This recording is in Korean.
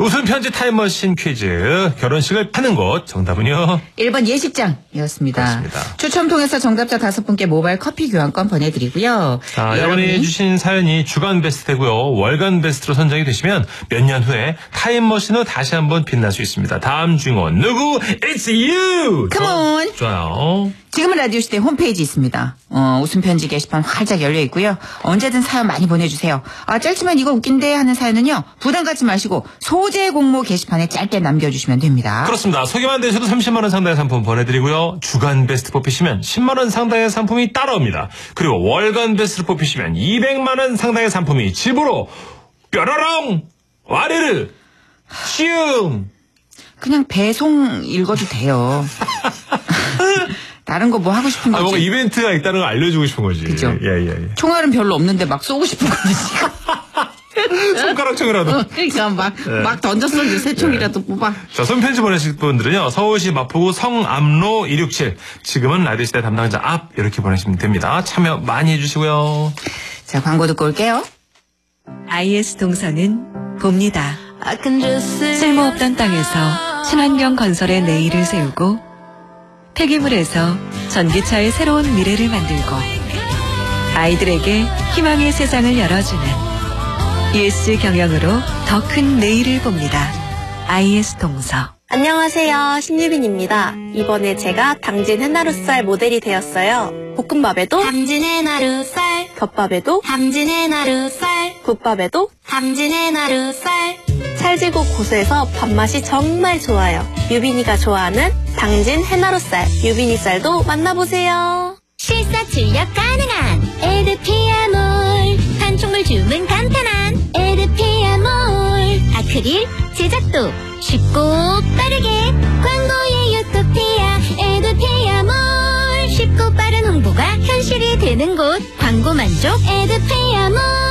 웃음 편지 타임머신 퀴즈. 결혼식을 하는 곳 정답은요? 1번 예식장이었습니다. 그렇습니다. 추첨 통해서 정답자 5분께 모바일 커피 교환권 보내드리고요. 자, 여러분이 주신 사연이 주간 베스트 되고요. 월간 베스트로 선정이 되시면 몇 년 후에 타임머신으로 다시 한번 빛날 수 있습니다. 다음 주인공 누구? It's you! Come on! 좋아요. 지금은 라디오 시대 홈페이지 있습니다. 웃음 편지 게시판 활짝 열려 있고요. 언제든 사연 많이 보내주세요. 짧지만 이거 웃긴데 하는 사연은요. 부담 갖지 마시고 소재 공모 게시판에 짧게 남겨주시면 됩니다. 그렇습니다. 소개만 되셔도 30만 원 상당의 상품 보내드리고요. 주간 베스트 뽑히시면 10만 원 상당의 상품이 따라옵니다. 그리고 월간 베스트 뽑히시면 200만 원 상당의 상품이 집으로 뾰로롱 와르르 슝. 그냥 배송 읽어도 돼요. 다른 거 뭐 하고 싶은 거지. 뭔가 이벤트가 있다는 걸 알려주고 싶은 거지. 그죠? 예. 총알은 별로 없는데 막 쏘고 싶은 거지. 손가락 총이라도. 그러니까 막 던졌어. 새 총이라도 뽑아. 자, 손편지 보내실 분들은요. 서울시 마포구 성암로 267. 지금은 라디오 시대 담당자 앞 이렇게 보내시면 됩니다. 참여 많이 해주시고요. 자, 광고 듣고 올게요. IS 동서는 봅니다. 쓸모없던 땅에서 친환경 건설의 내일을 세우고 폐기물에서 전기차의 새로운 미래를 만들고 아이들에게 희망의 세상을 열어주는 ES 경영으로 더 큰 내일을 봅니다. IS 동서. 안녕하세요. 신유빈입니다. 이번에 제가 당진 해나루쌀 모델이 되었어요. 볶음밥에도 당진 해나루쌀, 덮밥에도 당진 해나루쌀, 국밥에도 당진 해나루쌀. 찰지고 고소해서 밥맛이 정말 좋아요. 유빈이가 좋아하는 당진 해나루쌀, 유빈이 쌀도 만나보세요. 실사 출력 가능한 에드피아몰, 판촉물 주문 간편한 에드피아몰, 아크릴 제작도 쉽고 빠르게 광고의 유토피아 에드피아몰, 쉽고 빠른 홍보가 현실이 되는 곳 광고 만족 에드피아몰.